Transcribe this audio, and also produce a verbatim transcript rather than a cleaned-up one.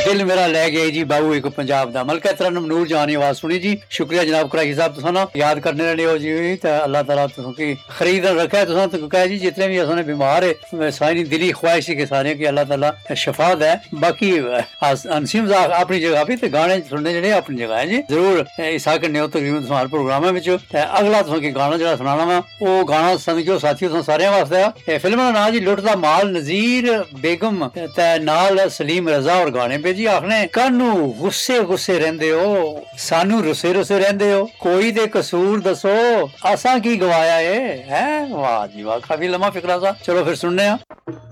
दिल मेरा लै गया जी बाबू एक पंजाब दा मलका तरन्नुम नूर जहां दी आवाज सुनी जी। शुक्रिया जनाब कराची साहब तुसा ना याद करने रहने हो जी। ते अल्लाह ताला तुसों की खरीद रखा है तुसा तो कहे जी जितने भी असां बीमार है सारी दिली ख्वाहिश है कि सारे की अल्लाह ताला शफा दे। बाकी अनसीम अपनी जगह पे ते गाने सुनने जेहड़े अपनी जगह है जी जरूर हिस्सा करने हो तकरीबन तुसा हर प्रोग्राम विच। अगला तुसा की गाना जेहड़ा सुनाना वा ओ गाना समझो साथियों तुसा सारे वास्ते ए फिल्म दा नाम जी लुट दा माल नजीर बेगम ते नाल सलीम रजा और गाने पे जी आखने कानू गुस्से गुस्से रहंदे हो सानू रुसे रुसे रहंदे हो कोई दे कसूर दसो असा की गवाया है, है? वाह जी वाह काफी लम्हा फिकरा सा। चलो फिर सुनने